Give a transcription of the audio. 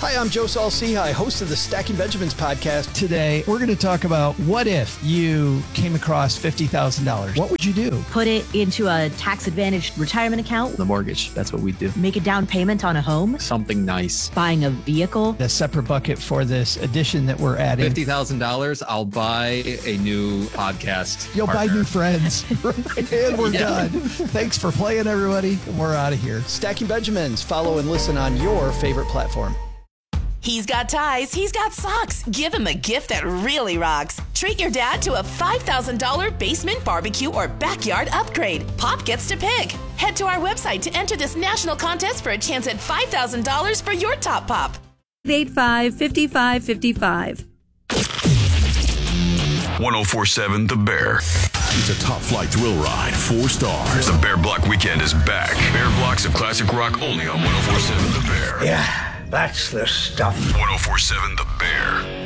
Hi, I'm Joe Saul-Sehy, host of the Stacking Benjamins podcast. Today, we're going to talk about what if you came across $50,000? What would you do? Put it into a tax-advantaged retirement account. The mortgage, that's what we do. Make a down payment on a home. Something nice. Buying a vehicle. A separate bucket for this addition that we're adding. $50,000, I'll buy a new podcast. You'll partner. buy new friends. And we're done. Thanks for playing, everybody. We're out of here. Stacking Benjamins. Follow and listen on your favorite platform. He's got ties, he's got socks. Give him a gift that really rocks. Treat your dad to a $5,000 basement barbecue or backyard upgrade. Pop gets to pick. Head to our website to enter this national contest for a chance at $5,000 for your top pop. 885-5555. 1047 The Bear. It's a top flight thrill ride, 4 stars. The Bear Block Weekend is back. Bear Blocks of classic rock only on 1047 The Bear. Yeah, that's the stuff. 1047 The Bear.